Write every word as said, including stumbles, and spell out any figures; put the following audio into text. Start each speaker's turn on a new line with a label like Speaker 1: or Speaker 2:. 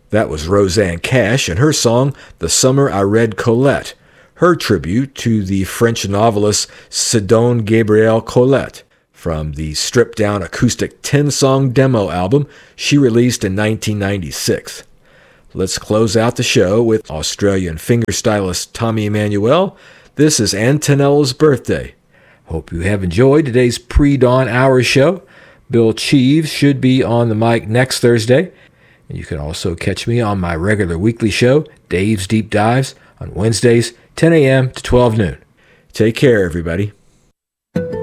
Speaker 1: That was Rosanne Cash and her song, The Summer I Read Colette, her tribute to the French novelist Sidonie Gabrielle Colette, from the stripped-down acoustic ten-song demo album she released in nineteen ninety-six. Let's close out the show with Australian fingerstylist Tommy Emmanuel. This is Antonella's birthday. Hope you have enjoyed today's pre-dawn hour show. Bill Cheeves should be on the mic next Thursday. And you can also catch me on my regular weekly show, Dave's Deep Dives, on Wednesdays, ten a.m. to twelve noon. Take care, everybody.